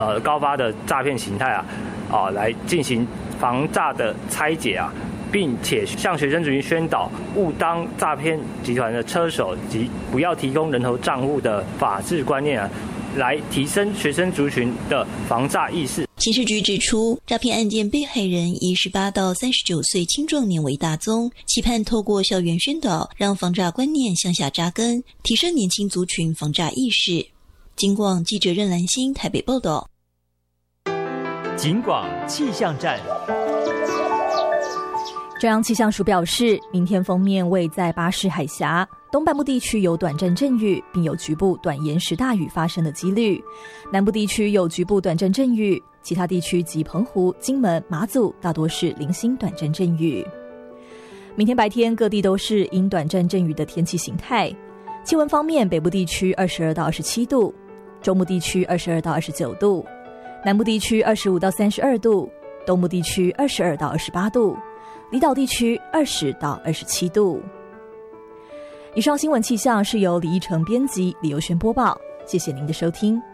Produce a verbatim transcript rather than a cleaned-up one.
呃高发的诈骗形态啊，啊来进行防诈的拆解啊，并且向学生族群宣导勿当诈骗集团的车手及不要提供人头账户的法治观念啊，来提升学生族群的防诈意识。 刑事局指出，诈骗案件被害人以十八到三十九岁青壮年为大宗，期盼透过校园宣导，让防诈观念向下扎根，提升年轻族群防诈意识。警广记者任兰心台北报道。 警广气象站。 中央气象署表示，明天锋面位在巴士海峡东半部地区有短暂阵雨，并有局部短延时大雨发生的几率。南部地区有局部短暂阵雨，其他地区及澎湖、金门、马祖大多是零星短暂阵雨。明天白天各地都是因短暂阵雨的天气形态。气温方面，北部地区二十二到二十七度，中部地区二十二到二十九度，南部地区二十五到三十二度，东部地区二十二到二十八度，离岛地区二十到二十七度。以上新闻气象是由李依晨编辑，李佑轩播报，谢谢您的收听。